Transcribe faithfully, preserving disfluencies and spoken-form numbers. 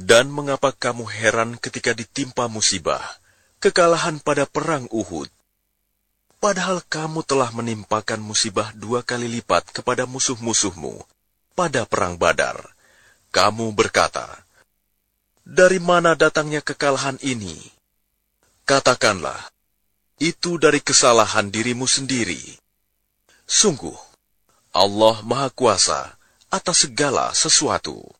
Dan mengapa kamu heran ketika ditimpa musibah, kekalahan pada perang Uhud? Padahal kamu telah menimpakan musibah dua kali lipat kepada musuh-musuhmu pada perang Badar. Kamu berkata, dari mana datangnya kekalahan ini? Katakanlah, itu dari kesalahan dirimu sendiri. Sungguh, Allah Maha Kuasa atas segala sesuatu.